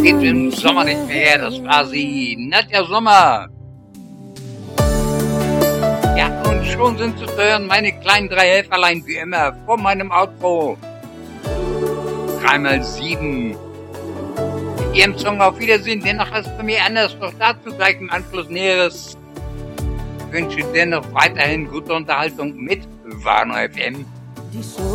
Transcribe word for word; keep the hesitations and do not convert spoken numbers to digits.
gibt's im Sommer nicht mehr. Das war sie, Nadja Sommer. Ja, und schon sind zu hören meine kleinen drei Helferlein wie immer vor meinem Outro. Dreimal sieben. Mit ihrem Song Auf Wiedersehen, dennoch ist bei mir anders, doch dazu gleich im Anschluss Näheres. Ich wünsche dennoch weiterhin gute Unterhaltung mit Warner F M.